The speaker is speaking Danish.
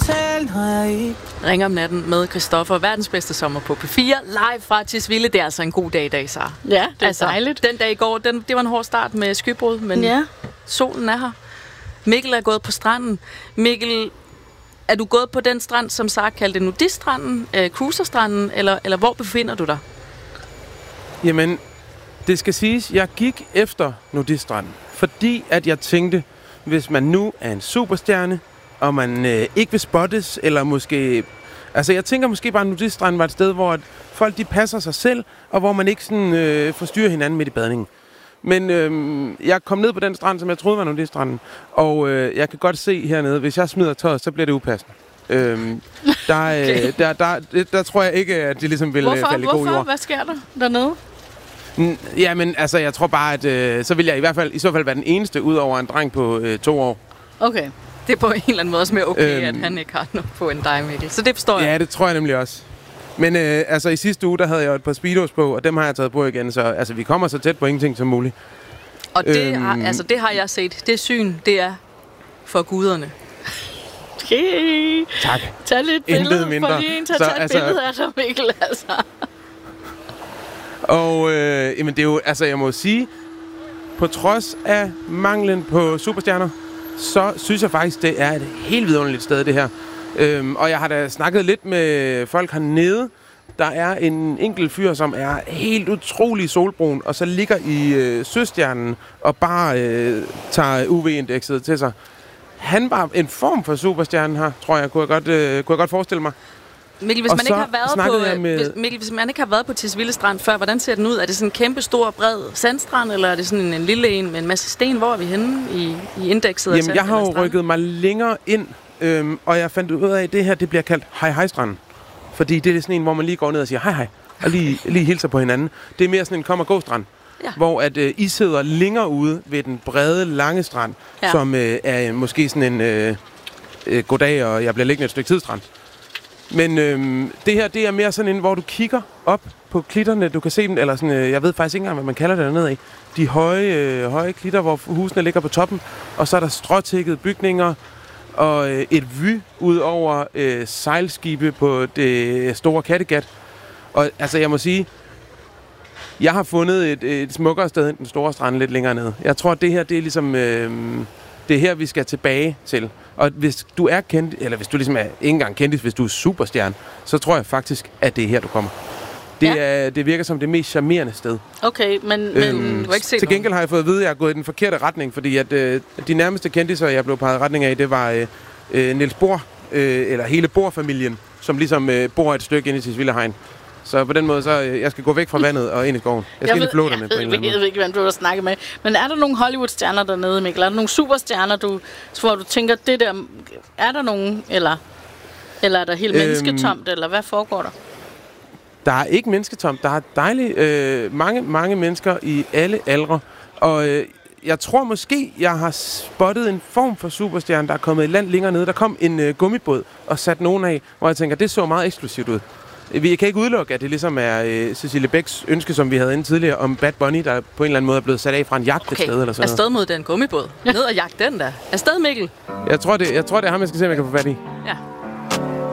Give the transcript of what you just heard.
tale, når jeg ikke... Ring om natten med Christoffer. Verdens bedste sommer på P4. Live fra Tisvilde. Det er altså en god dag i dag, Sara. Ja, det er dejligt. Den dag i går, det var en hård start med skybrud, men solen er her. Mikkel er gået på stranden. Mikkel, er du gået på den strand, som Sara kaldte nudiststranden, cruiserstranden, eller hvor befinder du dig? Jamen, det skal siges, jeg gik efter nudiststranden, fordi at jeg tænkte, hvis man nu er en superstjerne, og man ikke vil spottes, eller måske... Altså, jeg tænker måske bare, at nudiststranden var et sted, hvor at folk de passer sig selv, og hvor man ikke sådan forstyrrer hinanden midt i badningen. Men jeg kom ned på den strand, som jeg troede var nudiststranden, og jeg kan godt se hernede, hvis jeg smider tøjet, så bliver det upassende. Der tror jeg ikke, at de ligesom vil falde i god jord. Hvorfor? Hvad sker der dernede? Jamen, altså, jeg tror bare, at så vil jeg i så fald være den eneste, ud over en dreng på 2 år. Okay. Det er på en eller anden måde også mere okay, at han ikke har noget på en dig, Mikkel. Så det forstår jeg. Ja, det tror jeg nemlig også. Men altså, i sidste uge, der havde jeg et par speedos på, og dem har jeg taget på igen. Så altså, vi kommer så tæt på ingenting som muligt. Og det, det har jeg set. Det syn, det er for guderne. Okay. Tak. Tag lidt billede. For lige en til at tage et billede af dig, Mikkel, altså. Og jamen, det er jo, altså, jeg må sige, på trods af manglen på superstjerner, så synes jeg faktisk, det er et helt vidunderligt sted, det her. Og jeg har da snakket lidt med folk hernede. Der er en enkelt fyr, som er helt utrolig solbrun, og så ligger i søstjernen og bare tager UV-indekset til sig. Han var en form for superstjerne her, tror jeg, kunne jeg godt forestille mig. Mikkel, hvis man ikke har været på Tisvilde Strand før, hvordan ser den ud? Er det sådan en kæmpe, stor, bred sandstrand, eller er det sådan en lille en med en masse sten? Hvor er vi henne i indekset? Jamen, jeg har jo rykket mig længere ind, og jeg fandt ud af, at det her det bliver kaldt hej-hej-stranden. Fordi det er sådan en, hvor man lige går ned og siger hej-hej, og lige hilser på hinanden. Det er mere sådan en kom-og-gå-strand, hvor at I sidder længere ude ved den brede, lange strand, som er måske sådan en goddag, og jeg bliver liggende et stykke tidsstrand. Men det her, det er mere sådan en, hvor du kigger op på klitterne. Du kan se dem, eller sådan, jeg ved faktisk ikke engang, hvad man kalder det dernede af. De høje klitter, hvor husene ligger på toppen. Og så er der stråtækkede bygninger og et vy ud over sejlskibe på det store Kattegat. Og altså, jeg må sige, jeg har fundet et smukkere sted end den store strand lidt længere nede. Jeg tror, at det her, det er ligesom... det er her, vi skal tilbage til. Og hvis du er kendt, eller hvis du ligesom er ikke engang kendis, hvis du er superstjerne, så tror jeg faktisk, at det er her, du kommer. Det virker som det mest charmerende sted. Okay, men du har ikke set til gengæld har jeg fået at vide, at jeg er gået i den forkerte retning, fordi at de nærmeste kendiser, jeg blev peget retning af, det var Niels Bohr, eller hele Bohr-familien, som ligesom bor et stykke inde i Tisvilde Hegn. Så på den måde, så jeg skal gå væk fra vandet og ind i skoven. Jeg skal ind i flåterne på en eller anden måde. Jeg ved ikke, hvem du har snakket med. Men er der nogle Hollywood-stjerner dernede, Mikkel? Er der nogle superstjerner, hvor du tænker, det der... Er der nogen, eller er der helt mennesketomt, eller hvad foregår der? Der er ikke mennesketomt. Der er dejligt mange mennesker i alle aldre. Og jeg tror måske, jeg har spottet en form for superstjerne, der er kommet i land længere nede. Der kom en gummibåd og satte nogen af, hvor jeg tænker, det så meget eksklusivt ud. Vi kan ikke udelukke, at det ligesom er Cecilie Bæks ønske, som vi havde inde tidligere, om Bad Bunny, der på en eller anden måde er blevet sat af fra en jagt et sted eller sådan noget. Afsted mod den gummibåd. Ned og jagt den der. Afsted, Mikkel. Jeg tror, det er ham, jeg skal se, om jeg kan få fat i. Ja.